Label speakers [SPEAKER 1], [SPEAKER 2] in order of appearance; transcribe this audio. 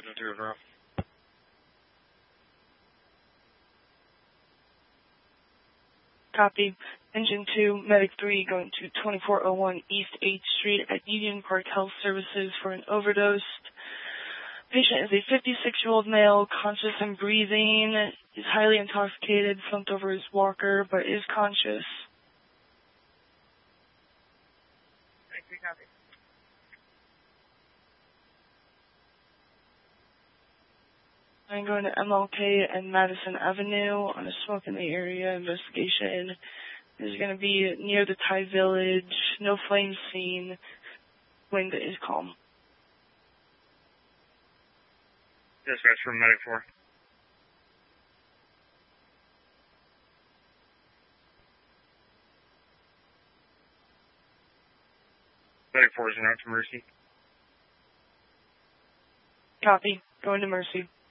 [SPEAKER 1] 0.
[SPEAKER 2] Copy. Engine 2, Medic 3, going to 2401 East 8th Street at Union Park Health Services for an overdose. Patient is a 56-year-old male, conscious and breathing, is highly intoxicated, slumped over his walker, but is conscious.
[SPEAKER 3] Copy.
[SPEAKER 2] I'm going to MLK and Madison Avenue on a smoke in the area investigation. This is going to be near the Thai Village, no flames seen, wind is calm.
[SPEAKER 1] Dispatch from Medic 4. Medic 4 is en route to Mercy.
[SPEAKER 2] Copy. Going to Mercy.